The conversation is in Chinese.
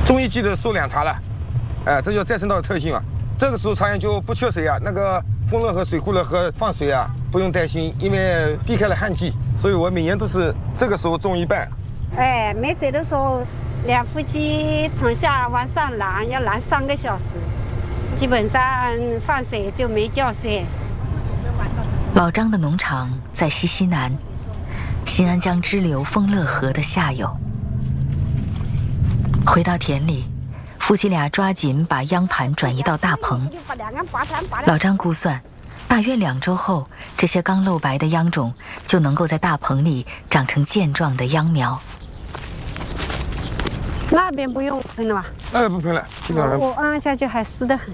种1季的收2茬了，这就再生稻的特性啊。这个时候茶园就不缺水啊，那个丰乐河水库的河放水啊，不用担心，因为避开了旱季，所以我每年都是这个时候种一半。 没水的时候，两夫妻躺下往上拦，要拦3个小时，基本上放水就没觉睡。 老张的农场在西溪南，新安江支流丰乐河的下游。回到田里，夫妻俩抓紧把秧盘转移到大棚。老张估算，大约2周后，这些刚露白的秧种就能够在大棚里长成健壮的秧苗。 那边不用喷了吧？ 那不喷了，基本上我按下去还湿得很。